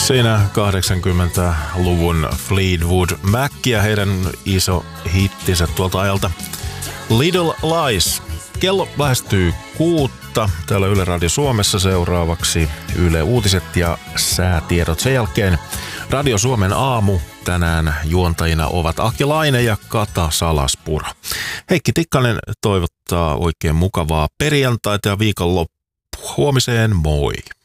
Siinä 80-luvun Fleetwood Mac ja heidän iso hittinsä tuolta ajalta Little Lies. Kello lähestyy 6. Täällä Yle Radio Suomessa seuraavaksi Yle Uutiset ja säätiedot. Sen jälkeen Radio Suomen aamu. Tänään juontajina ovat Aki Laine ja Kata Salaspuro. Heikki Tikkanen toivottaa oikein mukavaa perjantaita ja viikonloppua. Huomiseen, moi!